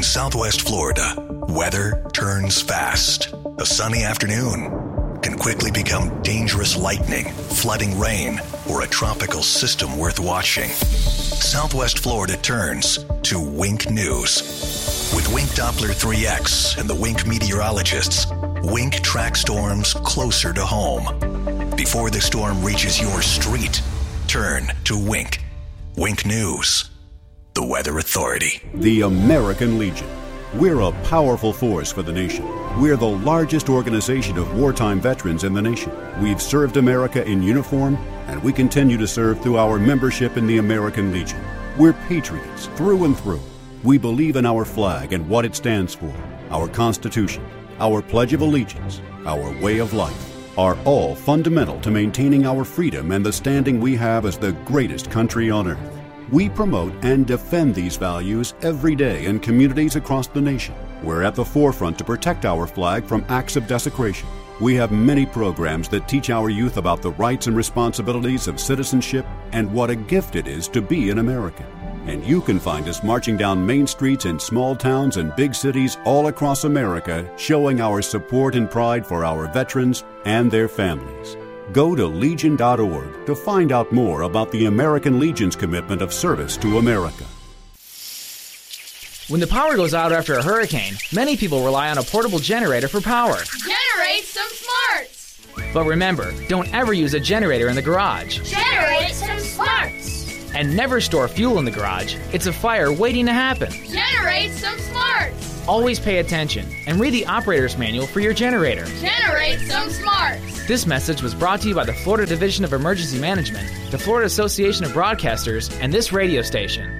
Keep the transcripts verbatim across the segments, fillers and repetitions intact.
In Southwest Florida, weather turns fast. A sunny afternoon can quickly become dangerous lightning, flooding rain, or a tropical system worth watching. Southwest Florida turns to Wink News. With Wink Doppler three X and the Wink meteorologists, Wink tracks storms closer to home. Before the storm reaches your street, turn to Wink. Wink News, the Weather Authority. The American Legion. We're a powerful force for the nation. We're the largest organization of wartime veterans in the nation. We've served America in uniform, and we continue to serve through our membership in the American Legion. We're patriots through and through. We believe in our flag and what it stands for. Our Constitution, our Pledge of Allegiance, our way of life are all fundamental to maintaining our freedom and the standing we have as the greatest country on earth. We promote and defend these values every day in communities across the nation. We're at the forefront to protect our flag from acts of desecration. We have many programs that teach our youth about the rights and responsibilities of citizenship and what a gift it is to be an American. And you can find us marching down main streets in small towns and big cities all across America, showing our support and pride for our veterans and their families. Go to legion dot org to find out more about the American Legion's commitment of service to America. When the power goes out after a hurricane, many people rely on a portable generator for power. Generate some smarts! But remember, don't ever use a generator in the garage. Generate some smarts! And never store fuel in the garage. It's a fire waiting to happen. Generate some smarts! Always pay attention and read the operator's manual for your generator. Generate some smarts! This message was brought to you by the Florida Division of Emergency Management, the Florida Association of Broadcasters, and this radio station.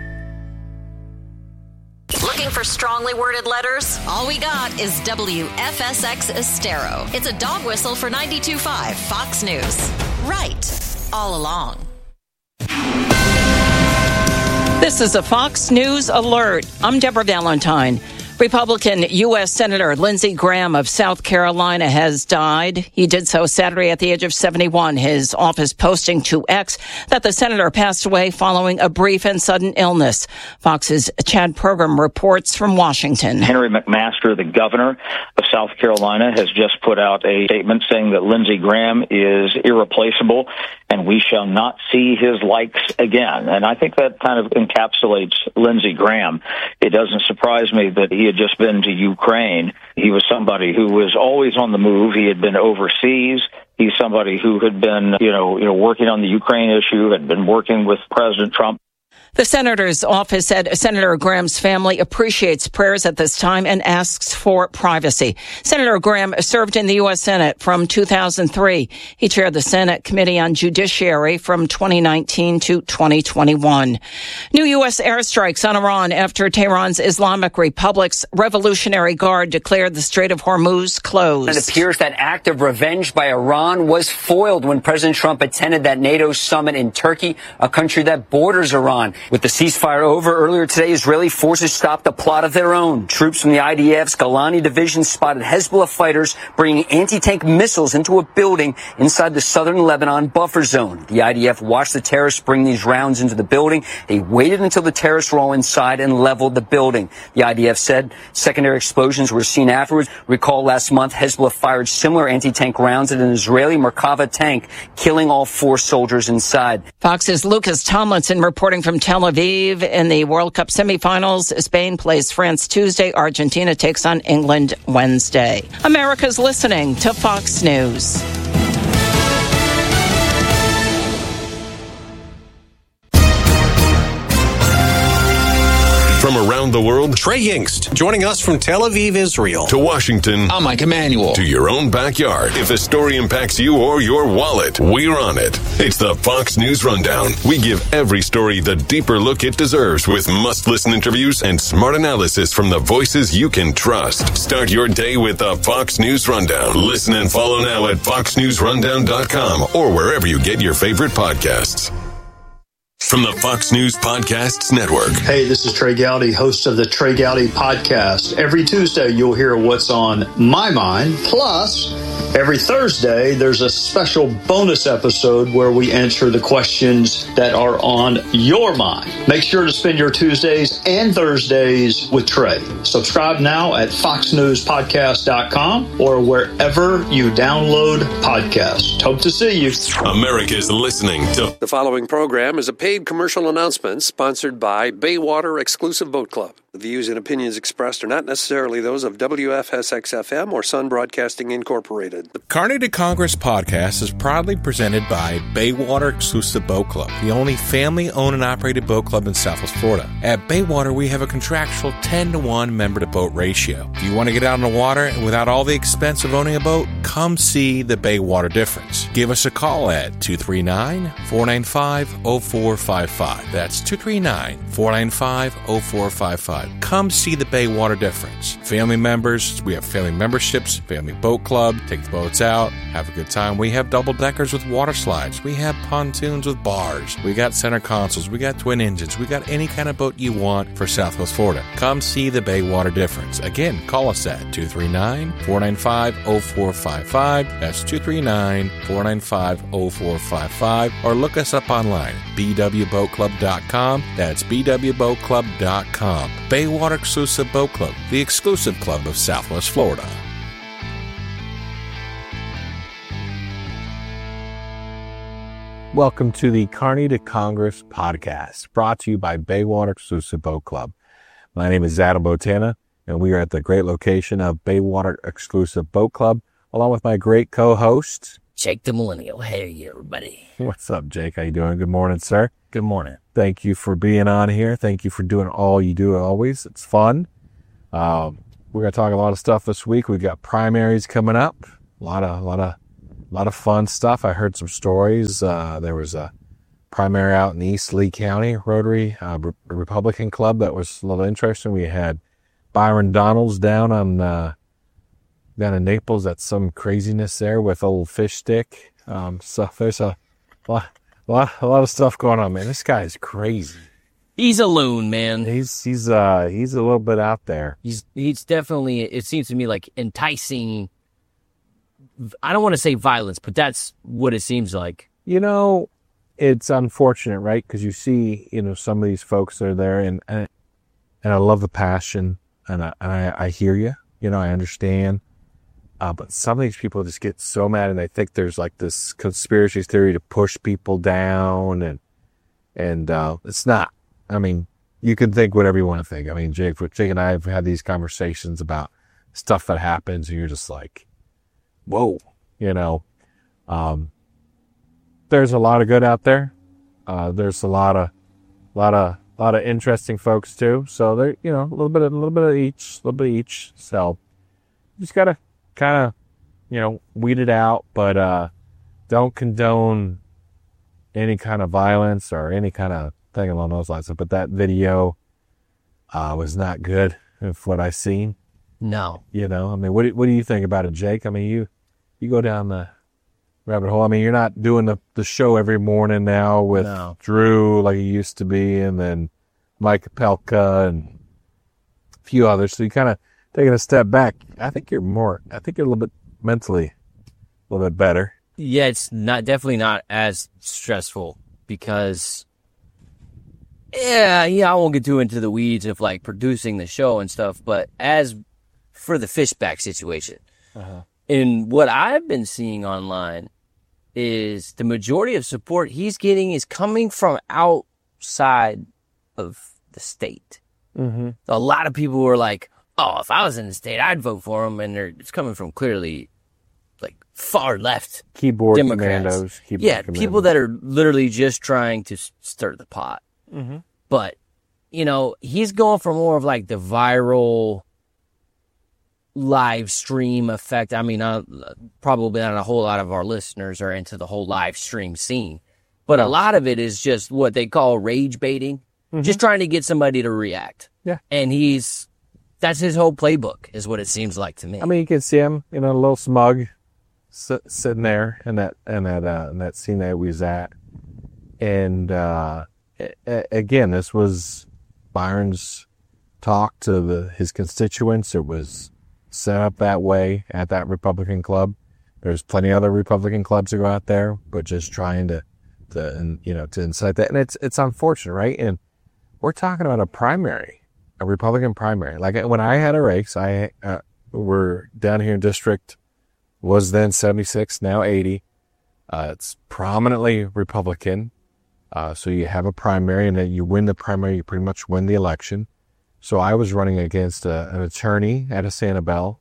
Looking for strongly worded letters? All we got is W F S X Estero. It's a dog whistle for ninety-two point five Fox News. Right. All along. This is a Fox News alert. I'm Deborah Valentine. Republican U S Senator Lindsey Graham of South Carolina has died. He did so Saturday at the age of seventy-one. His office posting to X that the senator passed away following a brief and sudden illness. Fox's Chad Pergram reports from Washington. Henry McMaster, the governor of South Carolina, has just put out a statement saying that Lindsey Graham is irreplaceable and we shall not see his likes again. And I think that kind of encapsulates Lindsey Graham. It doesn't surprise me that he had just been to Ukraine. He was somebody who was always on the move. He had been overseas. He's somebody who had been, you know, you know, working on the Ukraine issue, had been working with President Trump. The senator's office said Senator Graham's family appreciates prayers at this time and asks for privacy. Senator Graham served in the U S Senate from two thousand three. He chaired the Senate Committee on Judiciary from twenty nineteen to twenty twenty-one. New U S airstrikes on Iran after Tehran's Islamic Republic's Revolutionary Guard declared the Strait of Hormuz closed. It appears that act of revenge by Iran was foiled when President Trump attended that NATO summit in Turkey, a country that borders Iran. With the ceasefire over earlier today, Israeli forces stopped a plot of their own. Troops from the I D F's Golani division spotted Hezbollah fighters bringing anti-tank missiles into a building inside the southern Lebanon buffer zone. The I D F watched the terrorists bring these rounds into the building. They waited until the terrorists were all inside and leveled the building. The I D F said secondary explosions were seen afterwards. Recall last month, Hezbollah fired similar anti-tank rounds at an Israeli Merkava tank, killing all four soldiers inside. Fox's Lucas Tomlinson reporting from Tel Aviv. In the World Cup semifinals, Spain plays France Tuesday. Argentina takes on England Wednesday. America's listening to Fox News. From around the world, Trey Yingst, joining us from Tel Aviv, Israel. To Washington, I'm Mike Emanuel. To your own backyard. If a story impacts you or your wallet, we're on it. It's the Fox News Rundown. We give every story the deeper look it deserves with must-listen interviews and smart analysis from the voices you can trust. Start your day with the Fox News Rundown. Listen and follow now at fox news rundown dot com or wherever you get your favorite podcasts. From the Fox News Podcasts Network. Hey, this is Trey Gowdy, host of the Trey Gowdy Podcast. Every Tuesday, you'll hear what's on my mind. Plus, Every Thursday, there's a special bonus episode where we answer the questions that are on your mind. Make sure to spend your Tuesdays and Thursdays with Trey. Subscribe now at fox news podcast dot com or wherever you download podcasts. Hope to see you. America's listening to... The following program is a paid commercial announcement sponsored by Baywater Exclusive Boat Club. The views and opinions expressed are not necessarily those of W F S X F M or Sun Broadcasting Incorporated. The Carney to Congress podcast is proudly presented by Baywater Exclusive Boat Club, the only family-owned and operated boat club in Southwest Florida. At Baywater, we have a contractual ten to one member-to-boat ratio. If you want to get out on the water without all the expense of owning a boat, come see the Baywater difference. Give us a call at two three nine, four nine five, zero four five five. That's two three nine, four nine five, zero four five five. Come see the Baywater difference. Family members, we have family memberships, family boat club, take the boats out, have a good time. We have double deckers with water slides. We have pontoons with bars. We got center consoles. We got twin engines. We got any kind of boat you want for Southwest Florida. Come see the Baywater difference. Again, call us at two three nine, four nine five, zero four five five. That's two three nine, four nine five, zero four five five. Or look us up online, b w boat club dot com. That's b w boat club dot com. Baywater Exclusive Boat Club, the exclusive club of Southwest Florida. Welcome to the Carney to Congress podcast, brought to you by Baywater Exclusive Boat Club. My name is Adam Botana, and we are at the great location of Baywater Exclusive Boat Club, along with my great co-host, Jake the Millennial. Hey, everybody. What's up, Jake? How you doing? Good morning, sir. Good morning. Thank you for being on here. Thank you for doing all you do always. It's fun. Um, we're going to talk a lot of stuff this week. We've got primaries coming up. A lot of, a lot of, a lot of fun stuff. I heard some stories. Uh, there was a primary out in East Lee County, Rotary uh, Re- Republican Club. That was a little interesting. We had Byron Donalds down on, uh, down in Naples. That's some craziness there with old fish stick. Um, so there's a lot, a lot, a lot of stuff going on, man. This guy is crazy. He's a loon, man. He's he's uh he's a little bit out there. He's he's definitely. It seems to me like enticing. I don't want to say violence, but that's what it seems like. You know, it's unfortunate, right? Because you see, you know, some of these folks are there, and and, and I love the passion, and I, and I I hear you. You know, I understand. Uh, but some of these people just get so mad, and they think there's like this conspiracy theory to push people down, and and uh, it's not. I mean, you can think whatever you want to think. I mean, Jake, Jake and I have had these conversations about stuff that happens, and you're just like, whoa, you know. Um, there's a lot of good out there. Uh, there's a lot of, lot of, lot of interesting folks too. So there, you know, a little bit, of, a little bit of each, a little bit of each. So you just gotta kind of, you know, weed it out, but uh, don't condone any kind of violence or any kind of thing along those lines. But that video uh, was not good of what I seen. No. You know, I mean, what do, what do you think about it, Jake? I mean, you you go down the rabbit hole. I mean, you're not doing the, the show every morning now with no. Drew like you used to be, and then Mike Pelka and a few others. So you kind of taking a step back. I think you're more, I think you're a little bit mentally a little bit better. Yeah, it's not definitely not as stressful because, yeah, yeah, I won't get too into the weeds of like producing the show and stuff, but as for the Fishback situation, uh-huh. and what I've been seeing online is the majority of support he's getting is coming from outside of the state. Mm-hmm. A lot of people were like, oh, if I was in the state, I'd vote for him, and they're, it's coming from clearly like far left keyboard Democrats. Commandos. Keyboard yeah, commandos. People that are literally just trying to stir the pot. Mm-hmm. But, you know, he's going for more of like the viral live stream effect. I mean, uh, probably not a whole lot of our listeners are into the whole live stream scene, but a lot of it is just what they call rage baiting, mm-hmm. just trying to get somebody to react. Yeah. And he's, that's his whole playbook is what it seems like to me. I mean, you can see him, you know, a little smug sit, sitting there in that, in that, uh, in that scene that we was at. And, uh, a- again, this was Byron's talk to the, his constituents. It was set up that way at that Republican club. There's plenty of other Republican clubs that go out there, but just trying to, to and, you know, to incite that. And it's it's unfortunate, right? And we're talking about a primary, a Republican primary. Like when I had a race, I uh, we're down here in district, was then seventy-six, now eighty. Uh, it's prominently Republican. Uh, so you have a primary, and then you win the primary, you pretty much win the election. So I was running against a, an attorney at a Sanibel,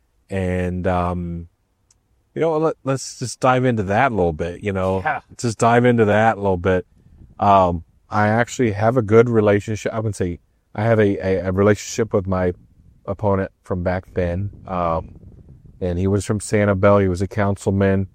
and um, you know, let, let's just dive into that a little bit. You know, yeah. just dive into that a little bit. Um, I actually have a good relationship. I would say I have a, a, a relationship with my opponent from back then, um, and he was from Sanibel. He was a councilman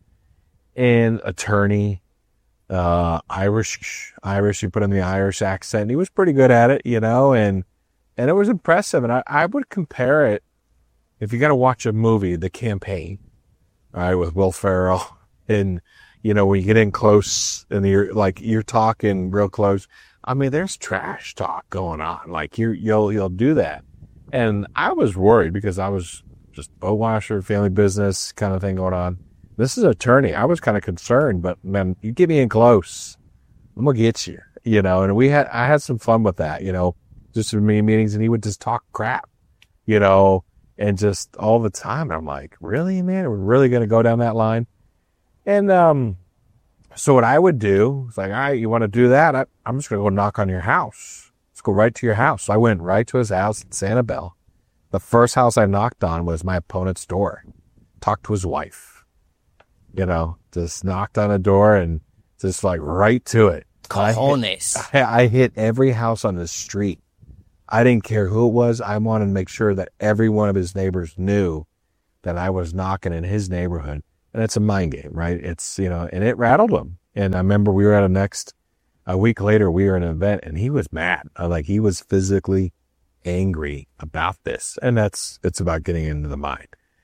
and attorney. Uh, Irish, Irish, he put in the Irish accent. He was pretty good at it, you know, and, and it was impressive. And I, I would compare it, if you got to watch a movie, The Campaign, all right, with Will Ferrell, and, you know, when you get in close and you're like, you're talking real close. I mean, there's trash talk going on. Like you, you'll, you'll do that. And I was worried because I was just boat washer, family business kind of thing going on. This is an attorney. I was kind of concerned, but man, you get me in close, I'm gonna get you, you know. And we had, I had some fun with that, you know, just in me meetings, and he would just talk crap, you know, and just all the time. And I'm like, really, man, we're really gonna go down that line? And um, so what I would do is like, all right, you want to do that? I, I'm just gonna go knock on your house. Let's go right to your house. So I went right to his house in Sanibel. The first house I knocked on was my opponent's door. Talked to his wife. You know, just knocked on a door and just like right to it. Cojones. I hit, I hit every house on the street. I didn't care who it was. I wanted to make sure that every one of his neighbors knew that I was knocking in his neighborhood. And it's a mind game, right? It's, you know, and it rattled him. And I remember we were at a next, a week later, we were at an event and he was mad. Like he was physically angry about this. And that's, it's about getting into the mind.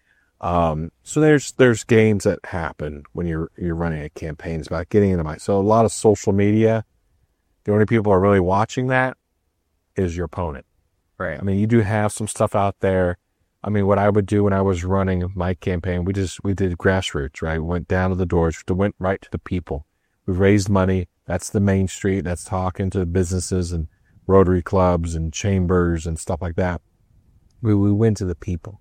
Um, so there's, there's games that happen when you're, you're running a campaign. It's about getting into my, so a lot of social media, the only people who are really watching that is your opponent. Right. I mean, you do have some stuff out there. I mean, what I would do when I was running my campaign, we just, we did grassroots, right? We went down to the doors, we went right to the people. We raised money. That's the main street. That's talking to businesses and Rotary clubs and chambers and stuff like that. We, we went to the people.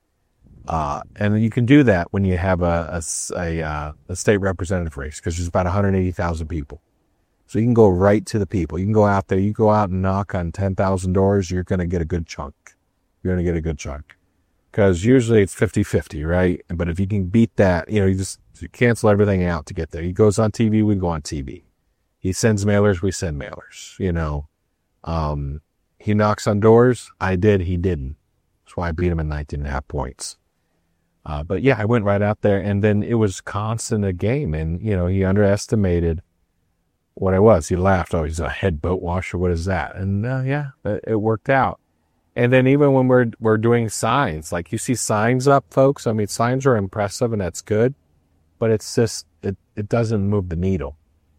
Uh, and you can do that when you have a, a, a, uh, a state representative race, because there's about one hundred eighty thousand people. So you can go right to the people. You can go out there, you go out and knock on ten thousand doors, you're going to get a good chunk. You're going to get a good chunk. Because usually it's fifty-fifty, right? But if you can beat that, you know, you just you cancel everything out to get there. He goes on T V, we go on T V. He sends mailers, we send mailers, you know. Um, he knocks on doors, I did, he didn't. That's why I beat him in nineteen and a half points. Uh, but yeah, I went right out there, and then it was constant a game, and you know, he underestimated what I was. He laughed, oh, he's a head boat washer, what is that? And uh, yeah, it, it worked out. And then even when we're we're doing signs, like you see signs up, folks, I mean, signs are impressive and that's good, but it's just, it, it doesn't move the needle.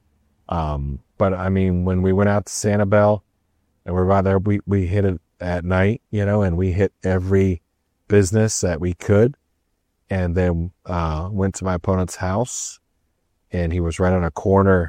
Um, but I mean, when we went out to Sanibel and we're out there, we, we hit it at night, you know, and we hit every business that we could. And then, uh, went to my opponent's house, and he was right on a corner,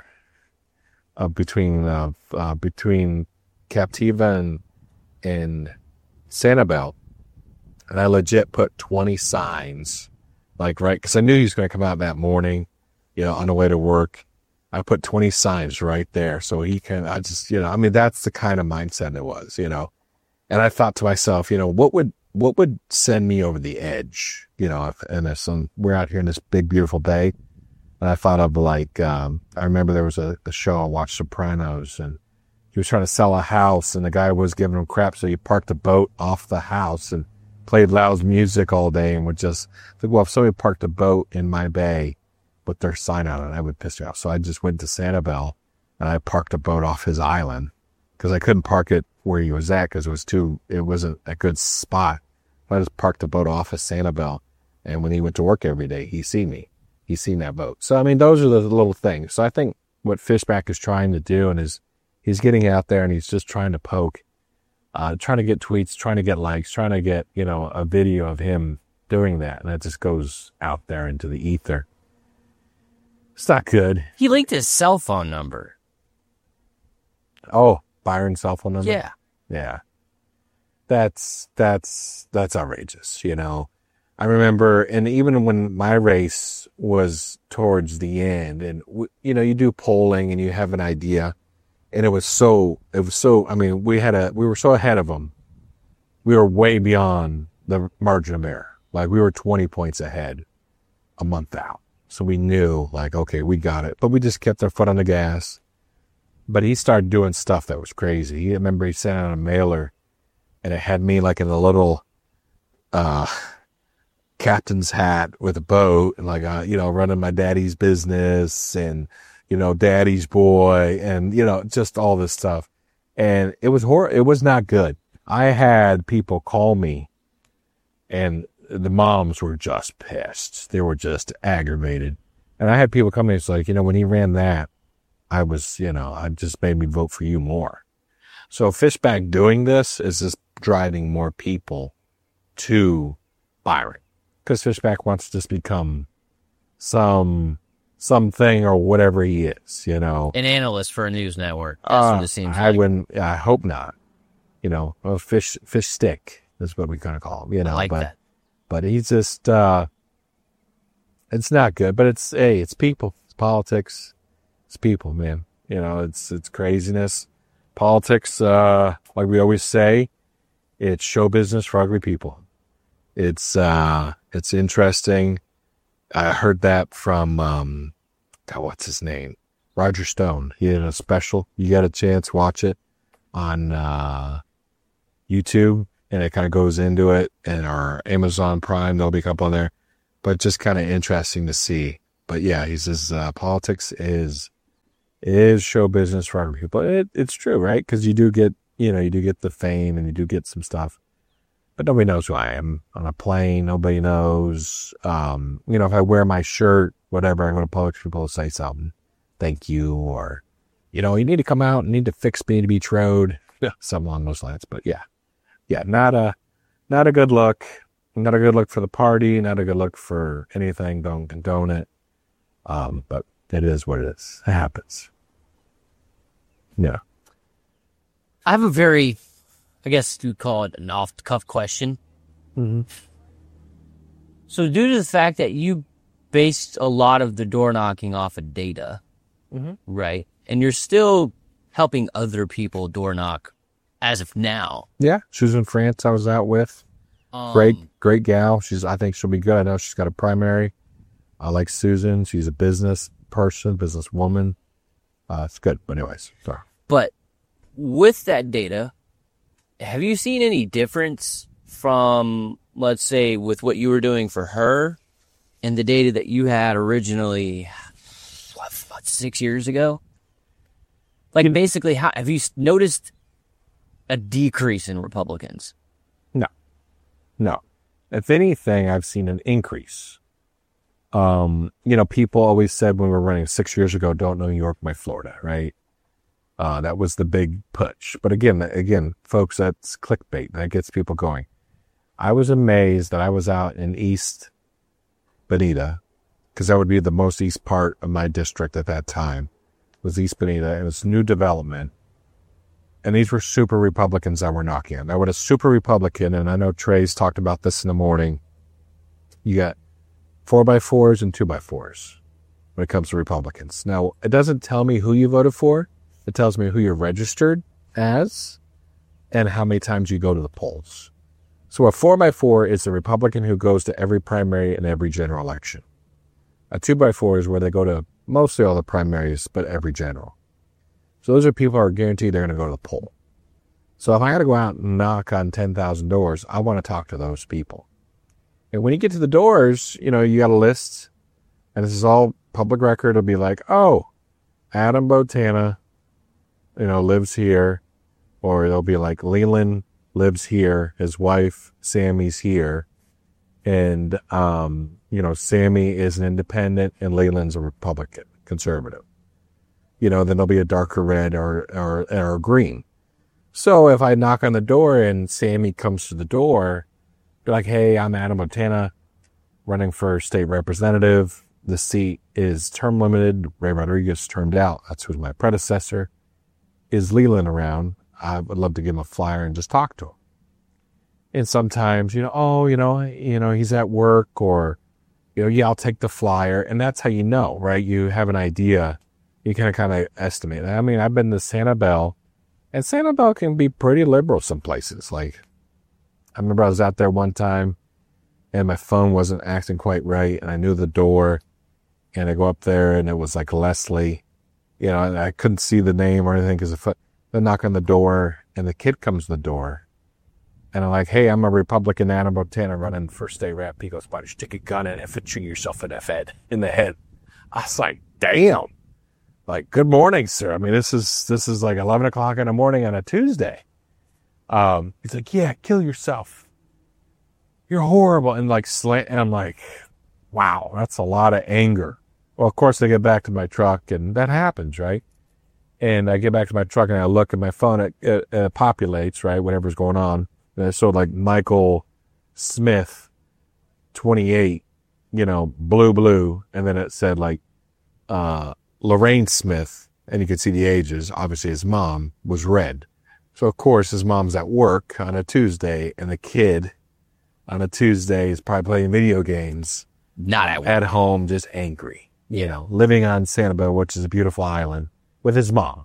uh, between, uh, uh, between Captiva and, and Sanibel. And I legit put twenty signs, like, right, cause I knew he was going to come out that morning, you know, on the way to work. I put twenty signs right there. So he can, I just, you know, I mean, that's the kind of mindset it was, you know, and I thought to myself, you know, what would, what would send me over the edge, you know, if, and if some, we're out here in this big, beautiful bay. And I thought of like, um, I remember there was a, a show I watched, Sopranos, and he was trying to sell a house and the guy was giving him crap. So he parked the boat off the house and played loud music all day and would just think, well, if somebody parked a boat in my bay with their sign on it, I would piss you off. So I just went to Sanibel and I parked a boat off his island because I couldn't park it where he was at because it was too, it wasn't a good spot. I just parked the boat off of Sanibel, and when he went to work every day, he seen me. He seen that boat. So, I mean, those are the little things. So I think what Fishback is trying to do, and is he's getting out there and he's just trying to poke, uh, trying to get tweets, trying to get likes, trying to get, you know, a video of him doing that, and that just goes out there into the ether. It's not good. He linked his cell phone number. Oh, Byron's cell phone number? Yeah. Yeah. That's, that's, that's outrageous, you know. I remember, and even when my race was towards the end, and, you know, you do polling and you have an idea, and it was so, it was so, I mean, we had a, we were so ahead of them. We were way beyond the margin of error. Like, we were twenty points ahead a month out. So we knew, like, okay, we got it. But we just kept our foot on the gas. But he started doing stuff that was crazy. He, I remember he sent out a mailer, and it had me, like, in a little uh, captain's hat with a boat, and, like, uh, you know, running my daddy's business, and, you know, daddy's boy, and, you know, just all this stuff. And it was hor- It was not good. I had people call me, and the moms were just pissed. They were just aggravated. And I had people come in, it's like, you know, when he ran that, I was, you know, I just made me vote for you more. So Fishback doing this is just driving more people to Byron. Because Fishback wants to just become some, something or whatever he is, you know. An analyst for a news network. That's uh, what it seems I like. wouldn't, I hope not. You know, a fish, fish stick is what we kind of call him, you know. I like but, that. But he's just, uh, it's not good, but it's, hey, it's people, it's politics, it's people, man. You know, it's, it's craziness. Politics, uh, like we always say, it's show business for ugly people. It's, uh, it's interesting. I heard that from, um, God, what's his name? Roger Stone. He had a special. You got a chance, watch it on, uh, YouTube. And it kind of goes into it, and our Amazon Prime, there'll be a couple on there, but just kind of interesting to see. But yeah, he says, uh, politics is, is show business for other people. It, it's true, right? Cause you do get, you know, you do get the fame and you do get some stuff, but nobody knows who I am on a plane. Nobody knows, um, you know, if I wear my shirt, whatever, I go to Publix, people will say something, thank you, or, you know, you need to come out and need to fix Beach Beach Road, something along those lines. But yeah. Yeah, not a, not a good look. Not a good look for the party. Not a good look for anything. Don't condone it. Um, but it is what it is. It happens. Yeah. I have a very, I guess you'd call it an off-the-cuff question. Mm-hmm. So due to the fact that you based a lot of the door knocking off of data, mm-hmm. right? And you're still helping other people door knock as of now. Yeah. Susan France I was out with. Um, great, great gal. She's, I think she'll be good. I know she's got a primary. I like Susan. She's a business person, business woman. Uh, it's good. But anyways, sorry. But with that data, have you seen any difference from, let's say, with what you were doing for her and the data that you had originally, what, what six years ago? Like, basically, how have you noticed a decrease in Republicans? No. No. If anything, I've seen an increase. Um, you know, people always said when we were running six years ago, don't know New York, my Florida, right? Uh, that was the big push. But again, again, folks, that's clickbait. That gets people going. I was amazed that I was out in East Bonita, because that would be the most east part of my district at that time, was East Bonita. It was new development. And these were super Republicans that were knocking on. Now, what a super Republican, and I know Trey's talked about this in the morning, you got four by fours and two by fours when it comes to Republicans. Now, it doesn't tell me who you voted for. It tells me who you're registered as and how many times you go to the polls. So a four by four is a Republican who goes to every primary and every general election. A two by four is where they go to mostly all the primaries, but every general. So those are people who are guaranteed they're going to go to the poll. So if I got to go out and knock on ten thousand doors, I want to talk to those people. And when you get to the doors, you know, you got a list, and this is all public record. It'll be like, oh, Adam Botana, you know, lives here. Or it'll be like, Leland lives here. His wife, Sammy's here. And, um, you know, Sammy is an independent and Leland's a Republican, conservative. You know, then there'll be a darker red or, or, or green. So if I knock on the door and Sammy comes to the door, be like, hey, I'm Adam Botana. running for state representative. The seat is term limited. Ray Rodriguez termed out. That's who's my predecessor. Is Leland around? I would love to give him a flyer and just talk to him. And sometimes, you know, oh, you know, you know, he's at work, or, you know, yeah, I'll take the flyer. And that's how you know, right? You have an idea. You can kind of estimate. I mean, I've been to Sanibel, and Sanibel can be pretty liberal some places. Like, I remember I was out there one time, and my phone wasn't acting quite right, and I knew the door, and I go up there, and it was like Leslie, you know, and I couldn't see the name or anything because they knock on the door, and the kid comes to the door. And I'm like, hey, I'm a Republican Anna Botana running for state rep. He goes, why don't you stick a gun in it and shoot yourself in the head, in the head? I was like, damn. Like, good morning, sir. I mean, this is, this is like eleven o'clock in the morning on a Tuesday. Um, he's like, yeah, kill yourself. You're horrible. And like, slant, and I'm like, wow, that's a lot of anger. Well, of course, I get back to my truck, and that happens, right? And I get back to my truck, and I look at my phone. It, it, it populates, right, whatever's going on. And I saw like Michael Smith, twenty-eight, you know, blue, blue. And then it said like uh, Lorraine Smith, and you could see the ages. Obviously, his mom was red. So, of course, his mom's at work on a Tuesday, and the kid on a Tuesday is probably playing video games. Not at work. At home, just angry. You know, living on Sanibel, which is a beautiful island, with his mom.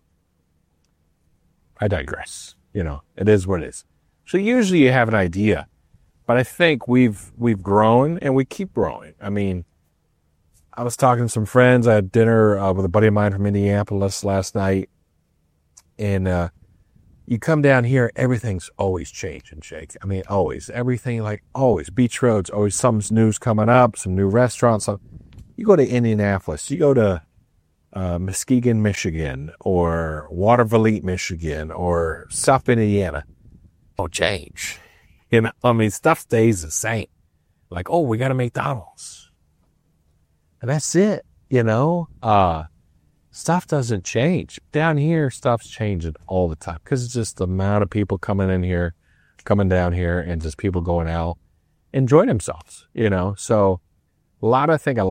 I digress. You know, it is what it is. So usually you have an idea, but I think we've we've grown, and we keep growing. I mean, I was talking to some friends. I had dinner uh, with a buddy of mine from Indianapolis last night, and uh, you come down here, everything's always changing, Jake. I mean, always. Everything, like, always. Beach Road's always some news coming up, some new restaurants. You go to Indianapolis, you go to uh, Muskegon, Michigan, or Watervliet, Michigan, or South Bend, Indiana. Don't change. You know, I mean, stuff stays the same. Like, oh, we got a McDonald's. And that's it, you know? Uh, stuff doesn't change. Down here, stuff's changing all the time because it's just the amount of people coming in here, coming down here, and just people going out, enjoying themselves, you know? So, a lot, I think, a